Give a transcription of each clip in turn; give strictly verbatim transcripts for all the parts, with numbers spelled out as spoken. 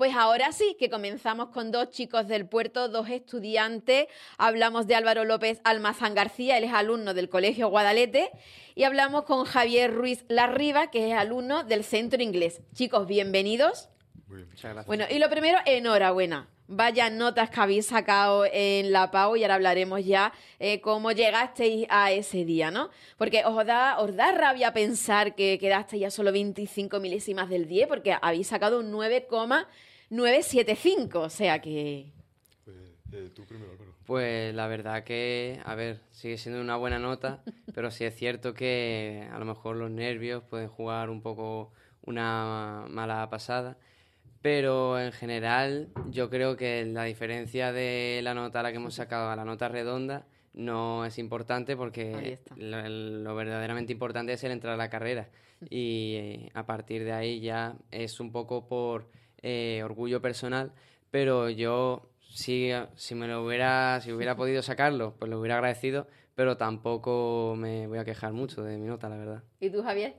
Pues ahora sí, que comenzamos con dos chicos del puerto, dos estudiantes. Hablamos de Álvaro López Almazán García, él es alumno del Colegio Guadalete, y hablamos con Javier Ruiz Larriba, que es alumno del Centro Inglés. Chicos, bienvenidos. Muy bien, muchas gracias. Bueno, y lo primero, enhorabuena. Vaya notas que habéis sacado en la P A U, y ahora hablaremos ya eh, cómo llegasteis a ese día, ¿no? Porque os da, os da rabia pensar que quedasteis ya solo veinticinco milésimas del diez, porque habéis sacado un nueve coma novecientos setenta y cinco, o sea que... Pues, eh, tú primero, Álvaro. Pues la verdad que, a ver, sigue siendo una buena nota, pero sí es cierto que a lo mejor los nervios pueden jugar un poco una mala pasada. Pero en general yo creo que la diferencia de la nota a la que hemos sacado a la nota redonda no es importante, porque lo, lo verdaderamente importante es el entrar a la carrera, y eh, a partir de ahí ya es un poco por eh, orgullo personal, pero yo si, si me lo hubiera si hubiera podido sacarlo, pues lo hubiera agradecido, pero tampoco me voy a quejar mucho de mi nota, la verdad. ¿Y tú, Javier?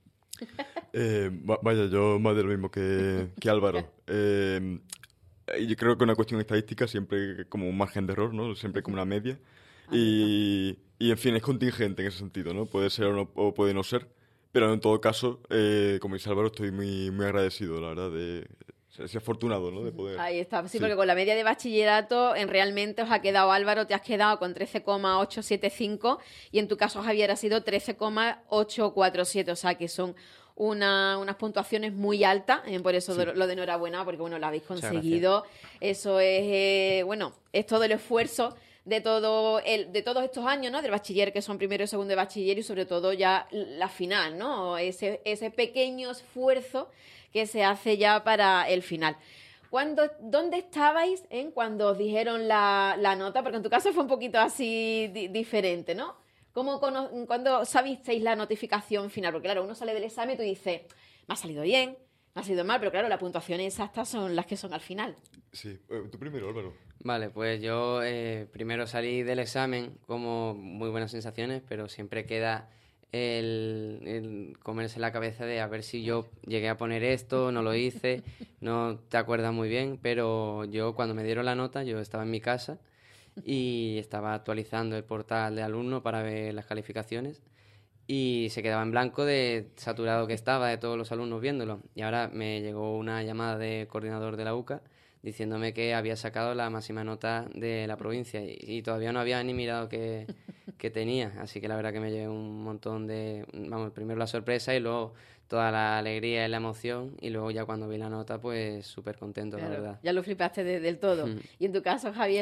Eh, va- vaya, yo más de lo mismo que, que Álvaro. Eh, yo creo que una cuestión estadística siempre como un margen de error, ¿no? Siempre como una media. Y, y en fin, es contingente en ese sentido, ¿no? Puede ser o, no, o puede no ser. Pero en todo caso, eh, como dice Álvaro, estoy muy, muy agradecido, la verdad, de ser afortunado, ¿no? De poder... Ahí está, sí, Sí. porque con la media de bachillerato en realmente os ha quedado, Álvaro, te has quedado con trece coma ochocientos setenta y cinco, y en tu caso, Javier, ha sido trece coma ochocientos cuarenta y siete, o sea que son una, unas puntuaciones muy altas, eh, por eso Sí. de- lo de enhorabuena, porque bueno, lo habéis conseguido. Eso es, eh, bueno, es todo el esfuerzo de todo el, de todos estos años, ¿no? Del bachiller, que son primero y segundo de bachiller, y sobre todo ya la final, ¿no? Ese, ese pequeño esfuerzo que se hace ya para el final. ¿Cuándo, ¿Dónde estabais en cuando os dijeron la, la nota? Porque en tu caso fue un poquito así di- diferente, ¿no? ¿Cómo cono- ¿Cuándo sabisteis la notificación final? Porque claro, uno sale del examen y tú dices, me ha salido bien, me ha salido mal, pero claro, las puntuaciones exactas son las que son al final. Sí. Eh, tú primero, Álvaro. Vale, pues yo eh, primero salí del examen como muy buenas sensaciones, pero siempre queda el, el comerse la cabeza de a ver si yo llegué a poner esto, no lo hice, no te acuerdas muy bien, pero yo cuando me dieron la nota, yo estaba en mi casa y estaba actualizando el portal de alumno para ver las calificaciones, y se quedaba en blanco de saturado que estaba de todos los alumnos viéndolo. Y ahora me llegó una llamada de coordinador de la U C A diciéndome que había sacado la máxima nota de la provincia, y, y todavía no había ni mirado que, que tenía, así que la verdad que me llevé un montón de, vamos, primero la sorpresa y luego toda la alegría y la emoción, y luego ya cuando vi la nota pues súper contento, Claro, la verdad. ya lo flipaste de- del todo. Mm. Y en tu caso, Javier...